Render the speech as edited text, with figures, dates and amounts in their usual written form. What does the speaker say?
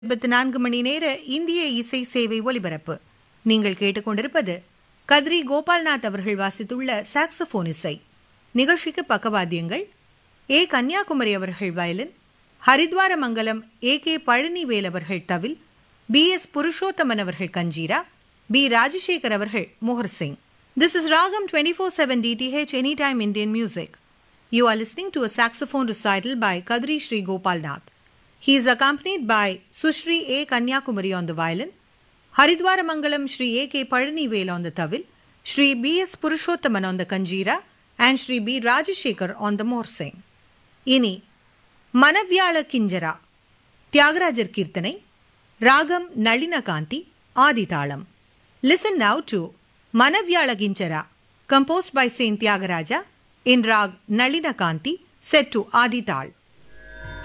24 மணி நேர இந்திய இசை சேவை ஒலிபரப்பு. நீங்கள் கேட்டுக்கொண்டிருப்பது கத்ரி கோபால்நாத் அவர்கள் வாசித்துள்ள சாக்ஸபோன் இசை. நிகழ்ச்சிக்கு பக்கவாத்தியங்கள் ஏ. கன்னியாகுமரி அவர்கள் வயலின், ஹரித்வார மங்கலம் ஏ. பழனிவேல் அவர்கள் தவில், B.S. புருஷோத்தமன் அவர்கள் கஞ்சீரா, B. ராஜசேகர் அவர்கள் Mohr Singh. This is Ragam 24/7 DTH Anytime Indian Music. You are listening to a saxophone recital by Kadri Sri Gopalnath. He is accompanied by Sushri A. Kanyakumari on the violin, Haridwara Mangalam Shri A.K. Palanivel on the tawil, Shri B.S. Purushothaman on the kanjira, and Shri B. Rajashekar on the morsing. Ini Manavyala Kinjara Tyagarajar Kirtanai Ragam Nalina Kanti Adithalam. Listen now to Manavyala Kinjara, composed by Saint Tyagaraja in Rag Nalina Kanti, set to Adithal.